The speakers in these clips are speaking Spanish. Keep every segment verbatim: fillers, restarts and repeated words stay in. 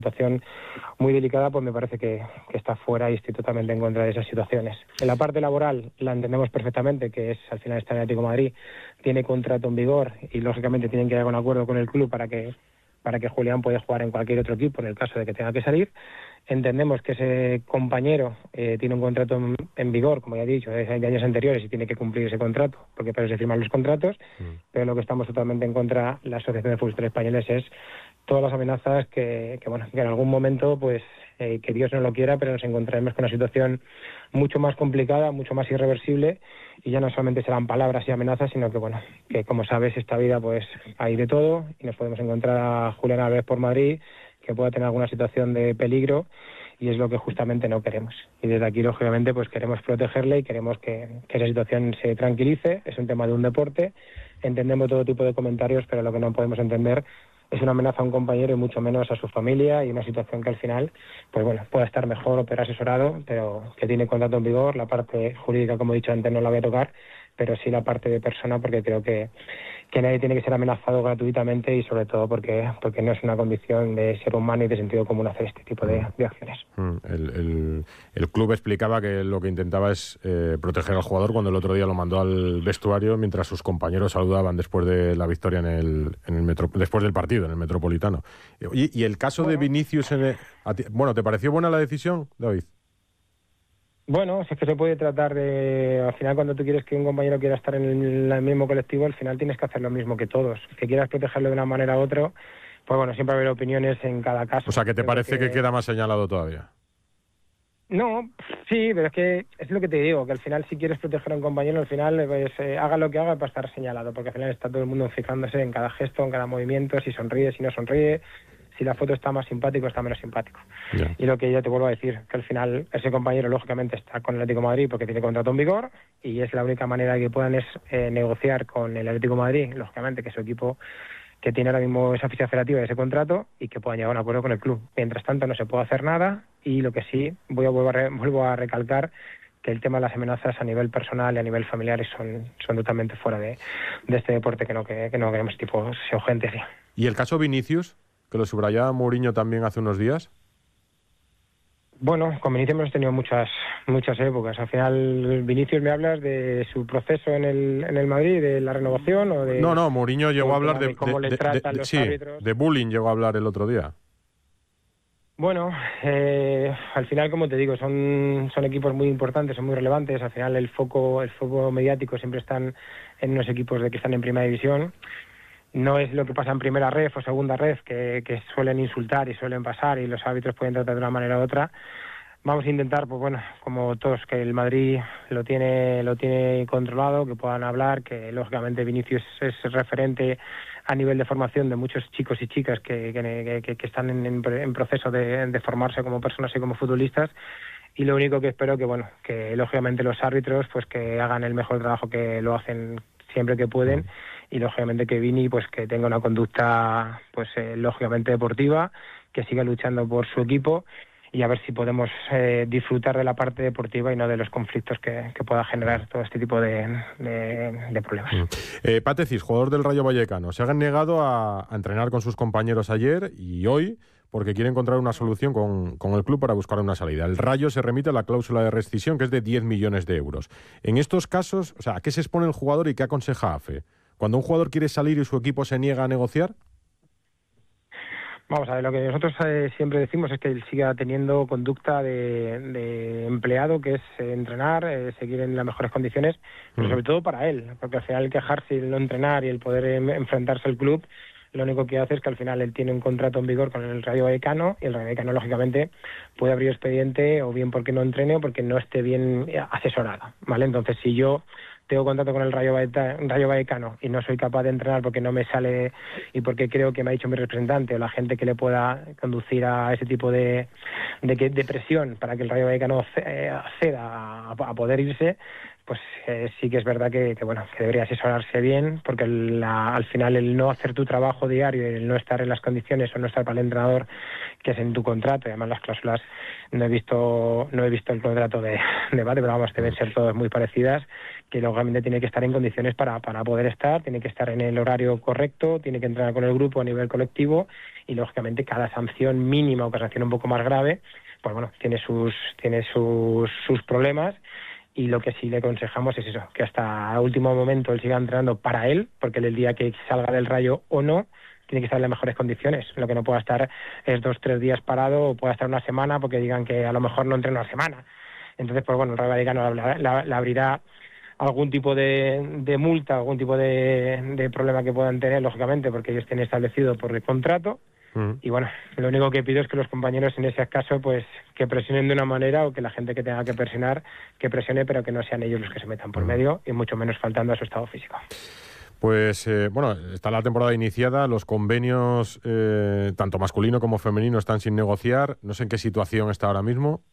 situación muy delicada, pues me parece que, que está fuera y estoy totalmente en contra de esas situaciones. En la parte laboral la entendemos perfectamente, que es al final está en el Atlético de Madrid, tiene contrato en vigor y lógicamente tienen que llegar a un acuerdo con el club para que para que Julián pueda jugar en cualquier otro equipo en el caso de que tenga que salir. Entendemos que ese compañero eh, tiene un contrato en, en vigor, como ya he dicho, de años anteriores y tiene que cumplir ese contrato, porque para eso se firman los contratos, mm. pero lo que estamos totalmente en contra, la Asociación de Futbolistas Españoles, es todas las amenazas que, que bueno, que en algún momento, pues, eh, que Dios no lo quiera, pero nos encontraremos con una situación mucho más complicada, mucho más irreversible, y ya no solamente serán palabras y amenazas, sino que, bueno, que como sabes, esta vida, pues, hay de todo, y nos podemos encontrar a Julián Álvarez por Madrid, que pueda tener alguna situación de peligro, y es lo que justamente no queremos. Y desde aquí, lógicamente, pues queremos protegerle y queremos que, que esa situación se tranquilice. Es un tema de un deporte, entendemos todo tipo de comentarios, pero lo que no podemos entender es una amenaza a un compañero y mucho menos a su familia, y una situación que al final, pues bueno, pueda estar mejor o peor asesorado, pero que tiene contrato en vigor. La parte jurídica, como he dicho antes, no la voy a tocar, pero sí la parte de persona, porque creo que, que nadie tiene que ser amenazado gratuitamente, y sobre todo porque porque no es una condición de ser humano y de sentido común hacer este tipo de, de acciones. El, el, el club explicaba que lo que intentaba es eh, proteger al jugador cuando el otro día lo mandó al vestuario mientras sus compañeros saludaban después de la victoria en el, en el metro, después del partido en el Metropolitano. Y, y el caso bueno. de Vinicius, en el, ti, bueno, ¿te pareció buena la decisión, David? Bueno, si es que se puede tratar de... Al final, cuando tú quieres que un compañero quiera estar en el, el mismo colectivo, al final tienes que hacer lo mismo que todos. Que quieras protegerlo de una manera u otra, pues bueno, siempre va a haber opiniones en cada caso. O sea, ¿que te parece que... que queda más señalado todavía? No, sí, pero es que es lo que te digo, que al final si quieres proteger a un compañero, al final pues, eh, haga lo que haga para estar señalado, porque al final está todo el mundo fijándose en cada gesto, en cada movimiento, si sonríe, si no sonríe, si la foto está más simpático o está menos simpático. Yeah. Y lo que ya te vuelvo a decir, que al final ese compañero lógicamente está con el Atlético de Madrid porque tiene contrato en vigor, y es la única manera que puedan es eh, negociar con el Atlético de Madrid, lógicamente que es su equipo que tiene ahora mismo esa ficha federativa de ese contrato, y que puedan llegar a un acuerdo con el club. Mientras tanto no se puede hacer nada, y lo que sí voy a, vuelvo, a re, vuelvo a recalcar que el tema de las amenazas a nivel personal y a nivel familiar son, son totalmente fuera de, de este deporte, que no, que, que no queremos tipo sea gente así. ¿Y el caso Vinicius, que lo subrayaba Mourinho también hace unos días? Bueno, con Vinicius hemos tenido muchas muchas épocas. Al final, Vinicius, ¿me hablas de su proceso en el en el Madrid, de la renovación o de...? No, no, Mourinho llegó a hablar de... de cómo de, le tratan de, los sí, árbitros. De bullying llegó a hablar el otro día. Bueno, eh, al final, como te digo, son son equipos muy importantes, son muy relevantes. Al final, el foco el foco mediático siempre están en unos equipos de que están en primera división. No es lo que pasa en primera ref o segunda ref, que, que suelen insultar y suelen pasar, y los árbitros pueden tratar de una manera u otra. Vamos a intentar, pues bueno, como todos, que el Madrid lo tiene lo tiene controlado, que puedan hablar, que lógicamente Vinicius es referente a nivel de formación de muchos chicos y chicas que, que, que, que están en, en proceso de, de formarse como personas y como futbolistas. Y lo único que espero que, bueno, que lógicamente los árbitros, pues que hagan el mejor trabajo, que lo hacen siempre que pueden, y lógicamente que Vini, pues que tenga una conducta, pues eh, lógicamente deportiva, que siga luchando por su equipo, y a ver si podemos eh, disfrutar de la parte deportiva y no de los conflictos que, que pueda generar todo este tipo de, de, de problemas. Mm. Eh, Patecis, jugador del Rayo Vallecano, se han negado a, a entrenar con sus compañeros ayer y hoy porque quiere encontrar una solución con, con el club para buscar una salida. El Rayo se remite a la cláusula de rescisión, que es de diez millones de euros. En estos casos, o sea, ¿a qué se expone el jugador y qué aconseja A F E? Cuando un jugador quiere salir y su equipo se niega a negociar. Vamos a ver, lo que nosotros eh, siempre decimos es que él siga teniendo conducta de, de empleado, que es eh, entrenar, eh, seguir en las mejores condiciones, pero sobre todo para él, porque al final el quejarse y el no entrenar y el poder eh, enfrentarse al club, lo único que hace es que al final él tiene un contrato en vigor con el Rayo Vallecano, y el Rayo Vallecano lógicamente puede abrir expediente, o bien porque no entrene o porque no esté bien asesorado, ¿vale? Entonces, si yo tengo contrato con el Rayo Vallecano y no soy capaz de entrenar porque no me sale, y porque creo que me ha dicho mi representante o la gente que le pueda conducir a ese tipo de, de, de presión para que el Rayo Vallecano acceda a, a poder irse, pues eh, sí que es verdad que, que bueno que debería asesorarse bien, porque la, al final el no hacer tu trabajo diario, el no estar en las condiciones o no estar para el entrenador que es en tu contrato, y además las cláusulas no he visto no he visto el contrato de, de Bate, pero vamos, deben ser todas muy parecidas, que lógicamente tiene que estar en condiciones para, para poder estar, tiene que estar en el horario correcto, tiene que entrenar con el grupo a nivel colectivo, y lógicamente cada sanción mínima o cada sanción un poco más grave, pues bueno, tiene sus tiene sus, sus problemas. Y lo que sí le aconsejamos es eso, que hasta último momento él siga entrenando para él, porque el día que salga del Rayo o no, tiene que estar en las mejores condiciones. Lo que no pueda estar es dos, tres días parado, o pueda estar una semana porque digan que a lo mejor no entrena una semana. Entonces, pues bueno, el Rayo Vallecano le abrirá algún tipo de, de multa, algún tipo de, de problema que puedan tener, lógicamente, porque ellos tienen establecido por el contrato. Uh-huh. Y bueno, lo único que pido es que los compañeros en ese caso, pues que presionen de una manera, o que la gente que tenga que presionar, que presione, pero que no sean ellos los que se metan por uh-huh. medio, y mucho menos faltando a su estado físico. Pues eh, bueno, está la temporada iniciada, los convenios eh, tanto masculino como femenino están sin negociar. No sé en qué situación está ahora mismo.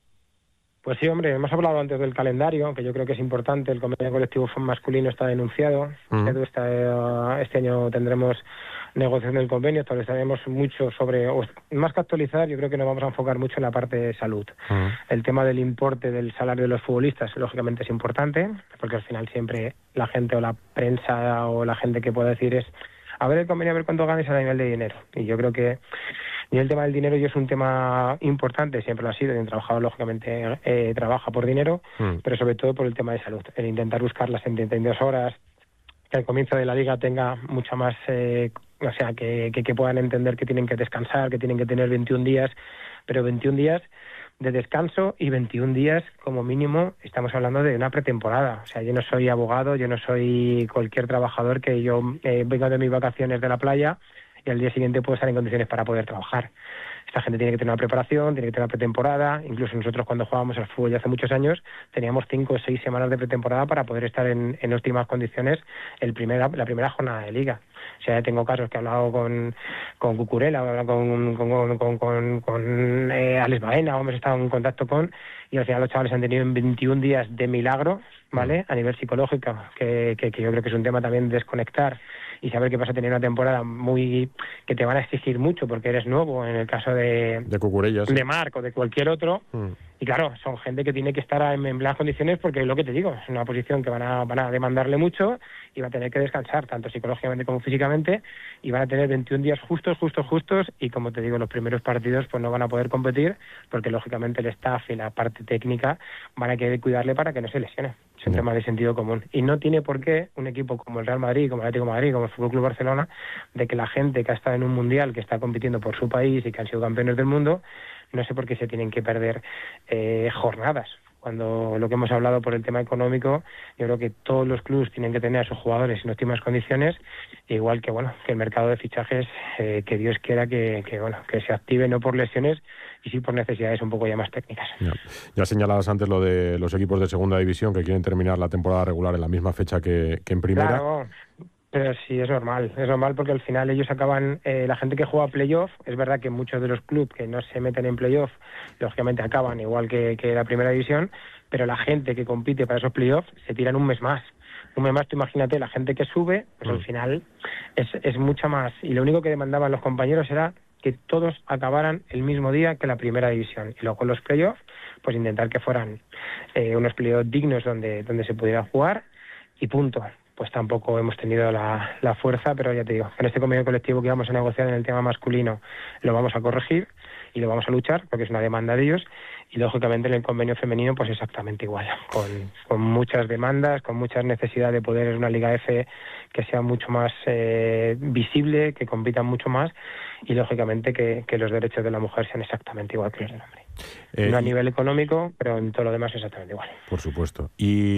Pues sí, hombre, hemos hablado antes del calendario, que yo creo que es importante. El convenio colectivo masculino está denunciado. Uh-huh. Este, este año tendremos negociación del convenio, actualizaremos mucho sobre, o más que actualizar, yo creo que nos vamos a enfocar mucho en la parte de salud. Uh-huh. El tema del importe del salario de los futbolistas, lógicamente, es importante, porque al final siempre la gente o la prensa o la gente que pueda decir es a ver el convenio, a ver cuánto ganes a nivel de dinero. Y yo creo que y el tema del dinero ya es un tema importante, siempre lo ha sido, y el trabajador lógicamente eh, trabaja por dinero, mm. pero sobre todo por el tema de salud, el intentar buscar las setenta y dos horas, que al comienzo de la liga tenga mucha más, eh, o sea, que, que, que puedan entender que tienen que descansar, que tienen que tener veintiún días, pero veintiún días de descanso y veintiún días como mínimo, estamos hablando de una pretemporada. O sea, yo no soy abogado, yo no soy cualquier trabajador que yo eh, venga de mis vacaciones de la playa y al día siguiente puedo estar en condiciones para poder trabajar. Esta gente tiene que tener una preparación, tiene que tener una pretemporada. Incluso nosotros, cuando jugábamos al fútbol ya hace muchos años, teníamos cinco o seis semanas de pretemporada para poder estar en, en óptimas condiciones el primera, la primera jornada de liga. O sea, tengo casos que he hablado con, con Cucurella, he hablado con, con, con, con, con eh, Alex Baena, hemos estado en contacto con, y al final los chavales han tenido en veintiún días de milagro, ¿vale? A nivel psicológico, que, que, que yo creo que es un tema también desconectar y saber que vas a tener una temporada muy que te van a exigir mucho porque eres nuevo, en el caso de de Cucurella, sí. de Marc o de cualquier otro. Mm. Y claro, son gente que tiene que estar en, en buenas condiciones, porque es lo que te digo, es una posición que van a, van a demandarle mucho y va a tener que descansar tanto psicológicamente como físicamente, y van a tener veintiún días justos, justos, justos, y como te digo, los primeros partidos pues no van a poder competir porque lógicamente el staff y la parte técnica van a querer cuidarle para que no se lesione. Es un no. tema de sentido común. Y no tiene por qué un equipo como el Real Madrid, como el Atlético de Madrid, como el Fútbol Club Barcelona, de que la gente que ha estado en un mundial, que está compitiendo por su país y que han sido campeones del mundo, no sé por qué se tienen que perder eh, jornadas. Cuando lo que hemos hablado por el tema económico, yo creo que todos los clubes tienen que tener a sus jugadores en óptimas condiciones, igual que bueno que el mercado de fichajes, eh, que Dios quiera que, que bueno que se active, no por lesiones y sí por necesidades un poco ya más técnicas. Ya, ya señalabas antes lo de los equipos de segunda división que quieren terminar la temporada regular en la misma fecha que, que en primera. Claro. Pero sí, es normal, es normal porque al final ellos acaban, eh, la gente que juega playoff, es verdad que muchos de los clubes que no se meten en playoff, lógicamente acaban igual que, que la primera división, pero la gente que compite para esos playoffs se tiran un mes más. Un mes más, tú imagínate, la gente que sube, pues mm. al final es, es mucha más. Y lo único que demandaban los compañeros era que todos acabaran el mismo día que la primera división. Y luego con los playoffs, pues intentar que fueran eh, unos playoffs dignos donde, donde se pudiera jugar y punto. Pues tampoco hemos tenido la, la fuerza, pero ya te digo, en este convenio colectivo que vamos a negociar en el tema masculino lo vamos a corregir y lo vamos a luchar porque es una demanda de ellos, y lógicamente en el convenio femenino pues exactamente igual, con, con muchas demandas, con muchas necesidades de poder en una Liga F que sea mucho más eh, visible, que compitan mucho más, y lógicamente que, que los derechos de la mujer sean exactamente igual que los del hombre. Eh, no a nivel económico, pero en todo lo demás exactamente igual. Por supuesto.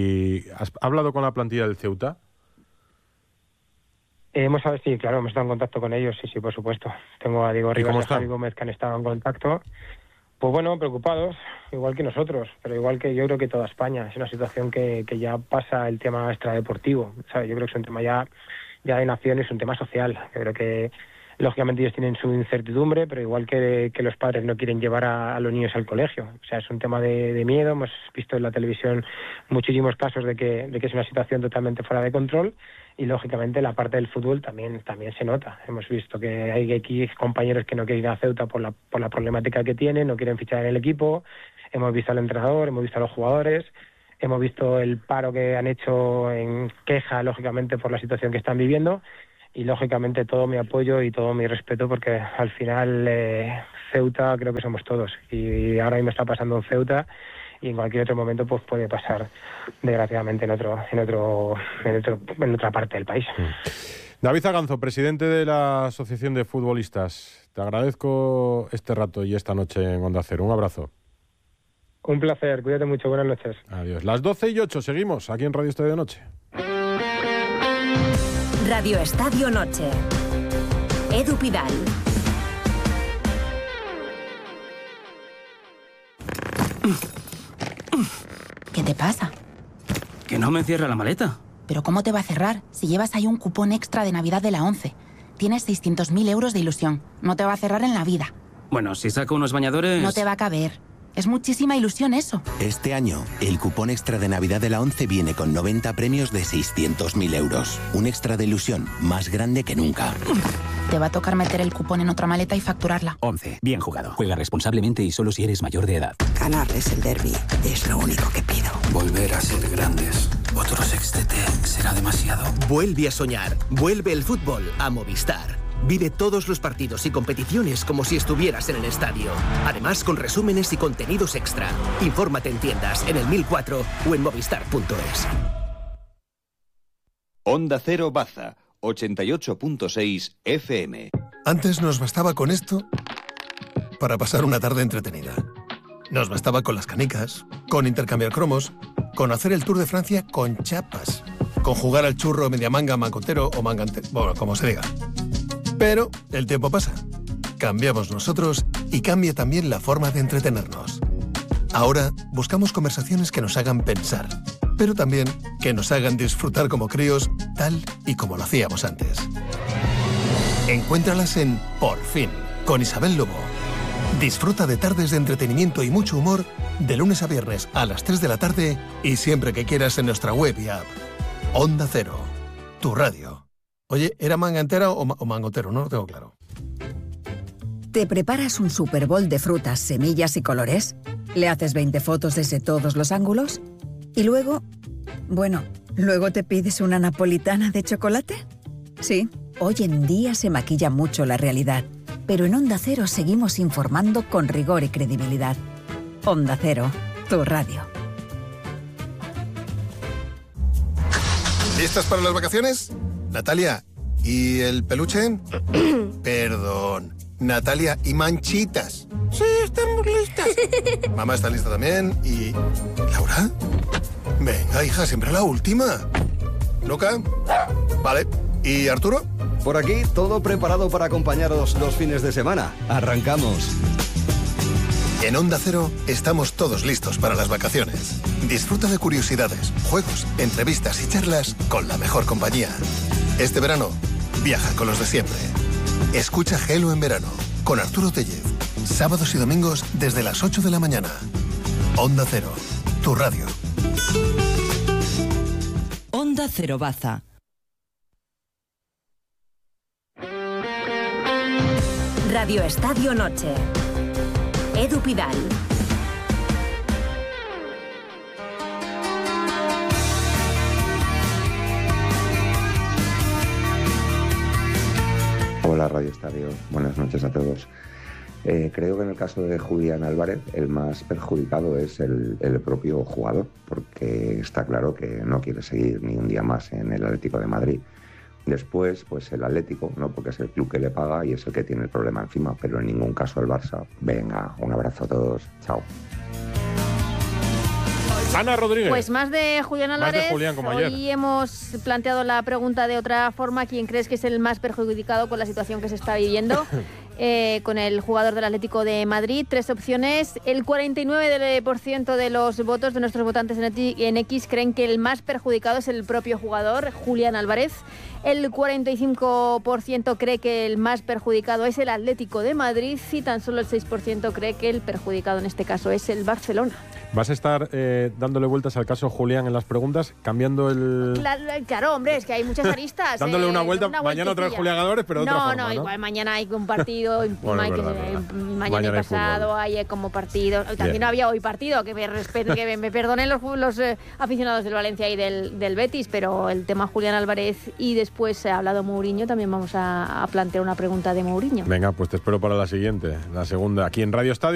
¿Y has hablado con la plantilla del Ceuta? Eh, hemos sí, claro, hemos estado en contacto con ellos, sí, sí, por supuesto. Tengo a Diego Rivas y a Javi Gómez que han estado en contacto. Pues bueno, preocupados, igual que nosotros, pero igual que yo creo que toda España. Es una situación que, que ya pasa el tema extradeportivo, ¿sabes? Yo creo que es un tema ya, ya de nación, es un tema social. Yo creo que lógicamente ellos tienen su incertidumbre, pero igual que, que los padres no quieren llevar a, a los niños al colegio. O sea, es un tema de, de miedo. Hemos visto en la televisión muchísimos casos de que, de que es una situación totalmente fuera de control, y lógicamente la parte del fútbol también también se nota. Hemos visto que hay aquí compañeros que no quieren ir a Ceuta por la, por la problemática que tienen, no quieren fichar en el equipo. Hemos visto al entrenador, hemos visto a los jugadores, hemos visto el paro que han hecho en queja, lógicamente, por la situación que están viviendo. Y lógicamente todo mi apoyo y todo mi respeto, porque al final eh, Ceuta creo que somos todos, y ahora mismo está pasando en Ceuta, y en cualquier otro momento pues puede pasar, desgraciadamente, en otro en otro en otro en otra parte del país. David Zaganzo, presidente de la Asociación de Futbolistas, te agradezco este rato y esta noche en Onda Cero. Un abrazo. Un placer, cuídate mucho, buenas noches. Adiós. Las doce y ocho, seguimos aquí en Radio Estadio Noche. Radio Estadio Noche. Edu Pidal. ¿Qué te pasa? Que no me cierra la maleta. ¿Pero cómo te va a cerrar si llevas ahí un cupón extra de Navidad de la ONCE? Tienes seiscientos mil euros de ilusión. No te va a cerrar en la vida. Bueno, si saco unos bañadores... No te va a caber. Es muchísima ilusión eso. Este año, el cupón extra de Navidad de la ONCE viene con noventa premios de seiscientos mil euros. Un extra de ilusión más grande que nunca. Te va a tocar meter el cupón en otra maleta y facturarla. ONCE. Bien jugado. Juega responsablemente y solo si eres mayor de edad. Ganarles el derbi es lo único que pido. Volver a ser grandes. Otro sextete será demasiado. Vuelve a soñar. Vuelve el fútbol a Movistar. Vive todos los partidos y competiciones como si estuvieras en el estadio. Además, con resúmenes y contenidos extra. Infórmate en tiendas, en el mil cuatro o en movistar punto es. Onda Cero Baza, ochenta y ocho punto seis F M. Antes nos bastaba con esto para pasar una tarde entretenida. Nos bastaba con las canicas, con intercambiar cromos, con hacer el Tour de Francia con chapas, con jugar al churro media manga, mangotero o mangante, bueno, como se diga. Pero el tiempo pasa, cambiamos nosotros y cambia también la forma de entretenernos. Ahora buscamos conversaciones que nos hagan pensar, pero también que nos hagan disfrutar como críos, tal y como lo hacíamos antes. Encuéntralas en Por Fin, con Isabel Lobo. Disfruta de tardes de entretenimiento y mucho humor de lunes a viernes a las tres de la tarde y siempre que quieras en nuestra web y app. Onda Cero, tu radio. Oye, ¿era manga entera o, ma- o mangotero? No lo tengo claro. ¿Te preparas un Super Bowl de frutas, semillas y colores? ¿Le haces veinte fotos desde todos los ángulos? ¿Y luego? Bueno, ¿luego te pides una napolitana de chocolate? Sí, hoy en día se maquilla mucho la realidad, pero en Onda Cero seguimos informando con rigor y credibilidad. Onda Cero, tu radio. ¿Listas para las vacaciones? Natalia, ¿y el peluche? Perdón. Natalia, ¿y manchitas? Sí, estamos listas. Mamá está lista también. ¿Y Laura? Venga, hija, siempre la última. ¿Luca? Vale. ¿Y Arturo? Por aquí, todo preparado para acompañaros los fines de semana. ¡Arrancamos! En Onda Cero estamos todos listos para las vacaciones. Disfruta de curiosidades, juegos, entrevistas y charlas con la mejor compañía. Este verano, viaja con los de siempre. Escucha Gelo en verano, con Arturo Tellez. Sábados y domingos desde las ocho de la mañana. Onda Cero, tu radio. Onda Cero Baza. Radio Estadio Noche. Edu Pidal. Hola Radio Estadio, buenas noches a todos. Eh, creo que en el caso de Julián Álvarez el más perjudicado es el, el propio jugador, porque está claro que no quiere seguir ni un día más en el Atlético de Madrid. Después, pues el Atlético, ¿no? Porque es el club que le paga y es el que tiene el problema encima, pero en ningún caso el Barça. Venga, un abrazo a todos, chao. Ana Rodríguez. Pues más de Julián Álvarez. Más de Julián, como Hoy ayer. hemos planteado la pregunta de otra forma. ¿Quién crees que es el más perjudicado con la situación que se está viviendo eh, con el jugador del Atlético de Madrid? Tres opciones. El cuarenta y nueve por ciento de los votos de nuestros votantes en X creen que el más perjudicado es el propio jugador, Julián Álvarez. El cuarenta y cinco por ciento cree que el más perjudicado es el Atlético de Madrid y tan solo el seis por ciento cree que el perjudicado en este caso es el Barcelona. ¿Vas a estar eh, dándole vueltas al caso Julián en las preguntas, cambiando el...? Claro, claro hombre, es que hay muchas aristas. dándole eh, una vuelta, una mañana otra vez Julián Álvarez, pero de no, otra forma, no, ¿no? igual mañana hay un partido, bueno, hay verdad, que, verdad. mañana, Mañana y pasado hay hay como partido. También Bien. no había hoy partido, que me respeten, que me, me perdonen los, los eh, aficionados del Valencia y del, del Betis, pero el tema Julián Álvarez y después se ha hablado Mourinho, también vamos a, a plantear una pregunta de Mourinho. Venga, pues te espero para la siguiente, la segunda, aquí en Radio Estadio.